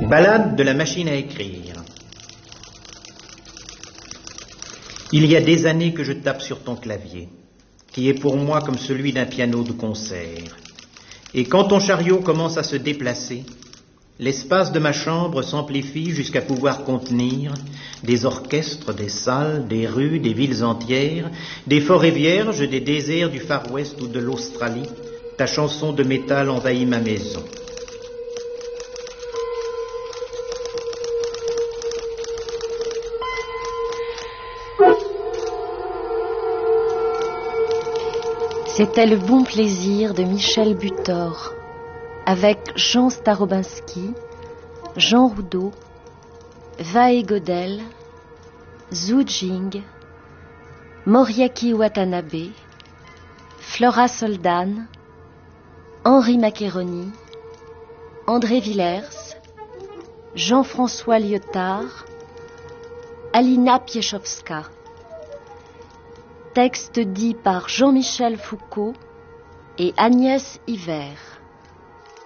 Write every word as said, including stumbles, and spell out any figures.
Ballade de la machine à écrire. Il y a des années que je tape sur ton clavier, qui est pour moi comme celui d'un piano de concert. Et quand ton chariot commence à se déplacer, l'espace de ma chambre s'amplifie jusqu'à pouvoir contenir des orchestres, des salles, des rues, des villes entières, des forêts vierges, des déserts du Far West ou de l'Australie. Ta chanson de métal envahit ma maison. C'était Le bon plaisir de Michel Butor, avec Jean Starobinski, Jean Roudot, Vae Godel, Zhu Jing, Moriaki Watanabe, Flora Soldan, Henri Maccheroni, André Villers, Jean-François Lyotard, Alina Piechowska. Texte dit par Jean-Michel Foucault et Agnès Hiver.